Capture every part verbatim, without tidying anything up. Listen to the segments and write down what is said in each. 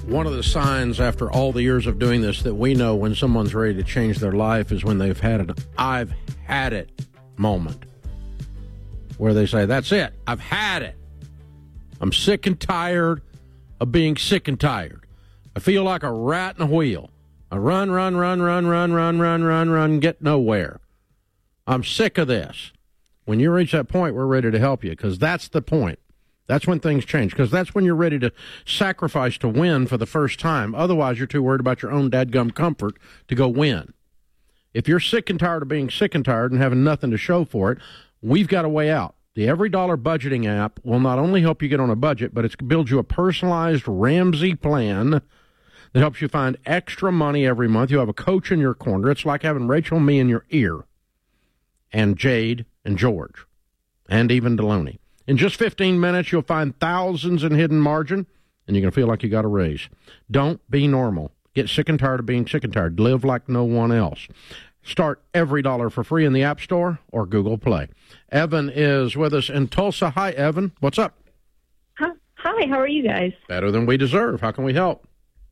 One of the signs after all the years of doing this that we know when someone's ready to change their life is when they've had an I've had it moment where they say, that's it, I've had it. I'm sick and tired of being sick and tired. I feel like a rat in a wheel. I run, run, run, run, run, run, run, run, run, get nowhere. I'm sick of this. When you reach that point, we're ready to help you because that's the point. That's when things change, because that's when you're ready to sacrifice to win for the first time. Otherwise, you're too worried about your own dadgum comfort to go win. If you're sick and tired of being sick and tired and having nothing to show for it, we've got a way out. The Every Dollar Budgeting app will not only help you get on a budget, but it's builds you a personalized Ramsey plan that helps you find extra money every month. You have a coach in your corner. It's like having Rachel and me in your ear, and Jade and George, and even Deloney. In just fifteen minutes, you'll find thousands in hidden margin, and you're going to feel like you got a raise. Don't be normal. Get sick and tired of being sick and tired. Live like no one else. Start Every Dollar for free in the App Store or Google Play. Evan is with us in Tulsa. Hi, Evan. What's up? Hi, how are you guys? Better than we deserve. How can we help?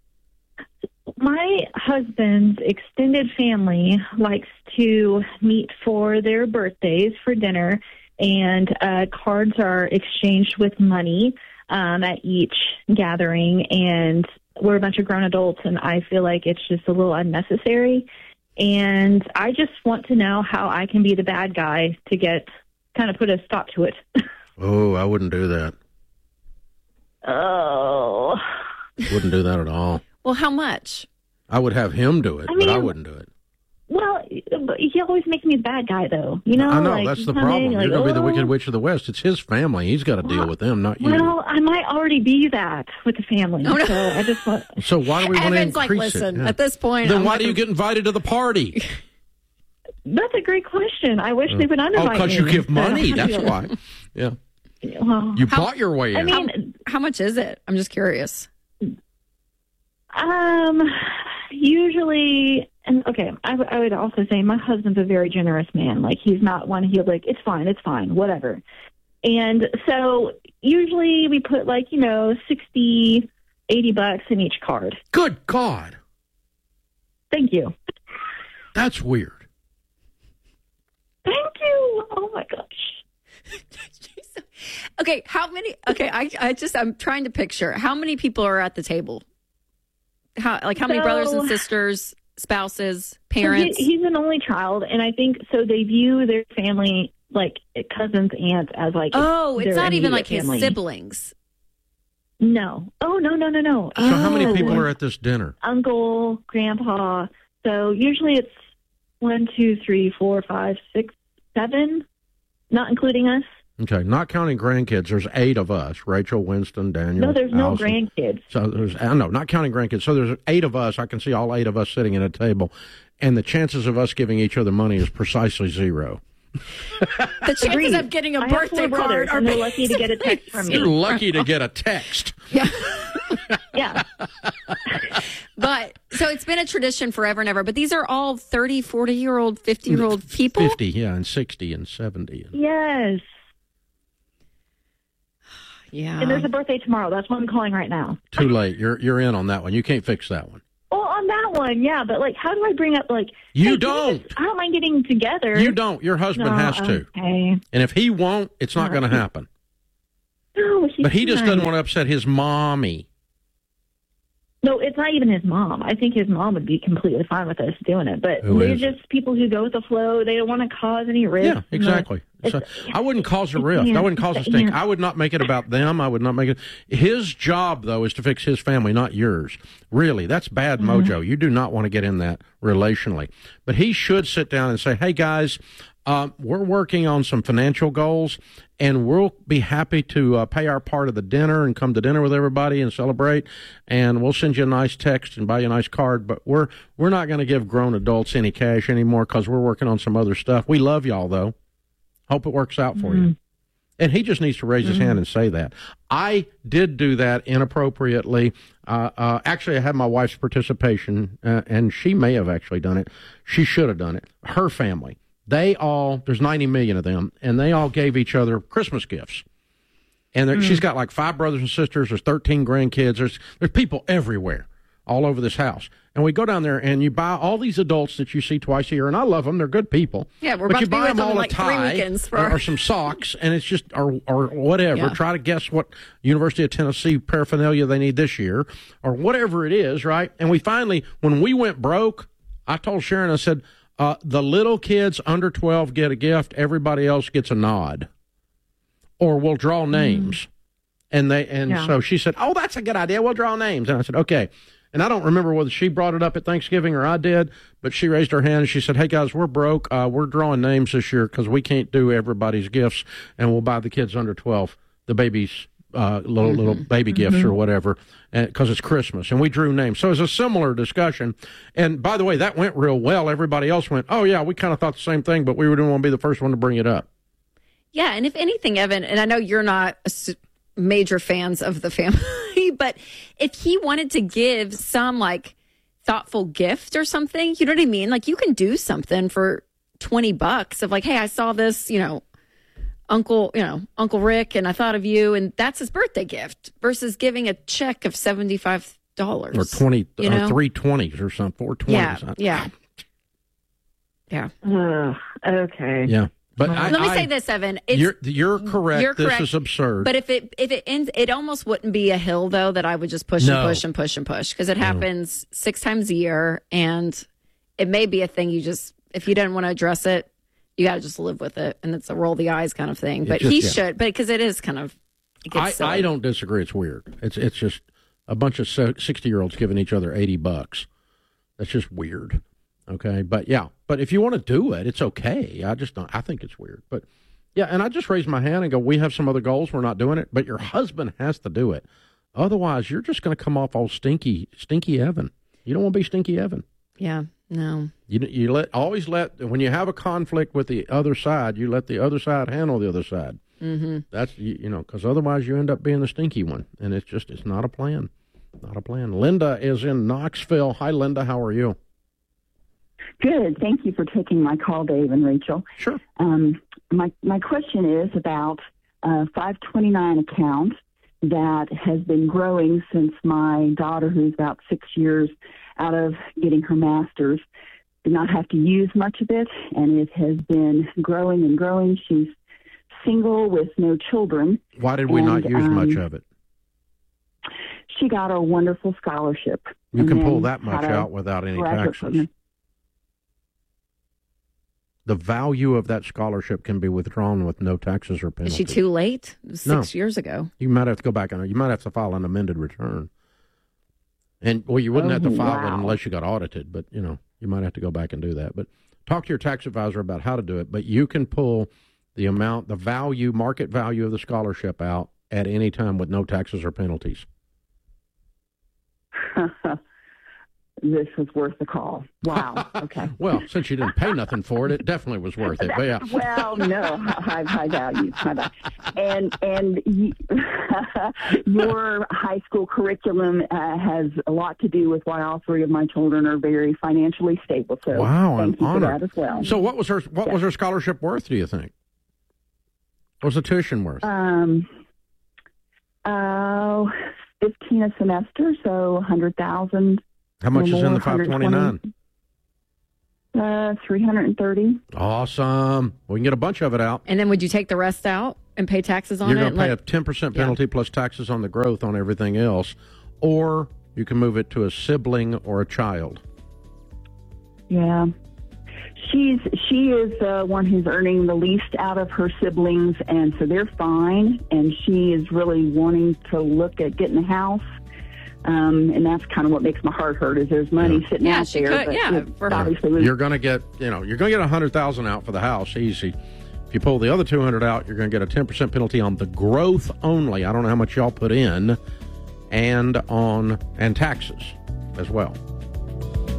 My husband's extended family likes to meet for their birthdays for dinner, and uh, cards are exchanged with money um, at each gathering, and we're a bunch of grown adults, and I feel like it's just a little unnecessary, and I just want to know how I can be the bad guy to get, kind of put a stop to it. Oh, I wouldn't do that. Oh. Wouldn't do that at all. Well, how much? I would have him do it, I mean, but I wouldn't do it. Well, he always makes me the bad guy, though. You know, I know, like, that's the come problem. in, You're like, going to be the oh. Wicked Witch of the West. It's his family. He's got to deal Well, with them, not you. Well, I might already be that with the family, Oh, no. so I just want... So why do we want to Evan's increase like, listen, it? Yeah. at this point... Then I'm why not do you gonna- get invited to the party? That's a great question. I wish they would Oh, underwrite because me. you give but I money. don't That's feel- why. Yeah. Well, You How- bought your way I in. mean, How much is it? I'm just curious. um, usually, and okay, I, w- I would also say my husband's a very generous man. Like, he's not one, he'll be like, it's fine, it's fine, whatever. And so usually we put like, you know, sixty, eighty bucks in each card. Good God. Thank you. That's weird. Thank you. Oh my gosh. Okay, how many? Okay, I, I just I'm trying to picture how many people are at the table. How like how many So- brothers and sisters, spouses, So parents? he, he's an only child, and I think so. They view their family, like cousins, aunts, as like oh, it's their not even immediate like his family. siblings. No. Oh no no no no. So how many Oh. people are at this dinner? Uncle, grandpa. So usually it's one, two, three, four, five, six, seven, not including us. Okay, not counting grandkids. There's eight of us: Rachel, Winston, Daniel. No, there's no Allison. grandkids. So there's I know, not counting grandkids. So there's eight of us. I can see all eight of us sitting at a table, and the chances of us giving each other money is precisely zero. The chances Agreed. of getting a I have birthday four brothers, card are and they're lucky to get a text from me. You're lucky to get a text. Yeah. Yeah. But so it's been a tradition forever and ever. But these are all thirty, forty year old, fifty year old people. Fifty, yeah, and sixty and seventy. And Yes. Yeah. And there's a birthday tomorrow. That's what I'm calling right now. too late. You're you're in on that one. You can't fix that one. Well, on that one, yeah, but like, how do I bring up like? You hey, can we don't. just- I don't mind getting together. You don't. Your husband No, has to. Okay. And if he won't, it's not going to happen. No, he's But he just fine. doesn't want to upset his mommy. No, it's not even his mom. I think his mom would be completely fine with us doing it. But Who they're is it? just people who go with the flow. They don't want to cause any risk. Yeah, exactly. So It's- I wouldn't cause a it's- rift. I yeah, wouldn't cause a it's- stink. yeah. I would not make it about them. I would not make it. His job, though, is to fix his family, not yours. Really, that's bad Mm-hmm. mojo. You do not want to get in that relationally. But he should sit down and say, hey, guys, um, we're working on some financial goals, and we'll be happy to uh, pay our part of the dinner and come to dinner with everybody and celebrate, and we'll send you a nice text and buy you a nice card, but we're we're not going to give grown adults any cash anymore because we're working on some other stuff. We love y'all, though. Hope it works out for Mm-hmm. you. And he just needs to raise his hand and say that. I did do that inappropriately. Uh, uh, actually, I had my wife's participation, uh, and she may have actually done it. She should have done it. Her family. They all, there's ninety million of them, and they all gave each other Christmas gifts. And there, mm. she's got like five brothers and sisters. There's thirteen grandkids. There's there's people everywhere, all over this house. And we go down there, and you buy all these adults that you see twice a year, and I love them. They're good people. Yeah, we're but about you to be buy with them all like a tie three weekends for or, or some socks, and it's just or or whatever. Yeah. Try to guess what University of Tennessee paraphernalia they need this year, or whatever it is, right? And we finally, when we went broke, I told Sharon, I said, uh, the little kids under twelve get a gift. Everybody else gets a nod, or we'll draw names. Mm. And they and yeah. so she said, "Oh, that's a good idea. We'll draw names." And I said, "Okay." And I don't remember whether she brought it up at Thanksgiving or I did, but she raised her hand and she said, "Hey, guys, we're broke. Uh, we're drawing names this year because we can't do everybody's gifts, and we'll buy the kids under twelve the babies uh, little mm-hmm. little baby mm-hmm. gifts or whatever because it's Christmas." And we drew names. So it was a similar discussion. And by the way, that went real well. Everybody else went, "Oh, yeah, we kind of thought the same thing, but we didn't want to be the first one to bring it up." Yeah, and if anything, Evan, and I know you're not a su- major fans of the family, but if he wanted to give some like thoughtful gift or something, you know what I mean? Like you can do something for twenty bucks of like, "Hey, I saw this, you know, Uncle, you know, Uncle Rick, and I thought of you," and that's his birthday gift versus giving a check of seventy-five dollars. Or twenty, you know? Or three twenties or something, four twenties. Yeah, yeah. Yeah. Uh, okay. Yeah. But I, let me I, say this, Evan. It's, you're, you're correct. You're correct. This is absurd. But if it if it ends, it almost wouldn't be a hill though that I would just push no. and push and push and push because it happens no. six times a year, and it may be a thing you just if you didn't want to address it, you got to just live with it, and it's a roll the eyes kind of thing. But just, he yeah. should, but because it is kind of. It gets I I don't disagree. It's weird. It's it's just a bunch of sixty year olds giving each other eighty bucks. That's just weird. Okay, but yeah, but if you want to do it, it's okay. I just don't. I think it's weird, but. Yeah, and I just raised my hand and go, we have some other goals. We're not doing it. But your husband has to do it. Otherwise, you're just going to come off all stinky, stinky Evan. You don't want to be stinky Evan. Yeah, no. You you let always let, when you have a conflict with the other side, you let the other side handle the other side. Mm-hmm. That's, you, you know, because otherwise you end up being the stinky one. And it's just, it's not a plan. Not a plan. Linda is in Knoxville. Hi, Linda. How are you? Good. Thank you for taking my call, Dave and Rachel. Sure. Um, my my question is about a five twenty-nine account that has been growing since my daughter, who's about six years out of getting her master's, did not have to use much of it, and it has been growing and growing. She's single with no children. Why did we and, not use um, much of it? She got a wonderful scholarship. You can pull that much out without any taxes. Program. The value of that scholarship can be withdrawn with no taxes or penalties. Is she too late? Six no. years ago. You might have to go back and you might have to file an amended return. And well, you wouldn't oh, have to file wow. it unless you got audited, but you know, you might have to go back and do that. But talk to your tax advisor about how to do it. But you can pull the amount, the value, market value of the scholarship out at any time with no taxes or penalties. This was worth the call. Wow. Okay. Well, since you didn't pay nothing for it, it definitely was worth it. But yeah. Well, no, high high value, high value. And and you, your high school curriculum uh, has a lot to do with why all three of my children are very financially stable. So wow, thank I'm you honored. for that as well. So what was her what yeah. was her scholarship worth? Do you think? What was the tuition worth? Um. Uh, fifteen a semester, so a hundred thousand. How much is in the five twenty-nine? Uh, three hundred and thirty. Awesome. We can get a bunch of it out. And then would you take the rest out and pay taxes on You're it? You're going to pay like, a ten percent penalty yeah. plus taxes on the growth on everything else, or you can move it to a sibling or a child. Yeah. She's she is the one who's earning the least out of her siblings, and so they're fine. And she is really wanting to look at getting a house. Um, and that's kind of what makes my heart hurt is there's money yeah. sitting yeah, out there. Could, but yeah, it obviously was, you're going to get, you know, you're going to get a hundred thousand out for the house, easy. If you pull the other two hundred out, you're going to get a ten percent penalty on the growth only. I don't know how much y'all put in, and on and taxes as well.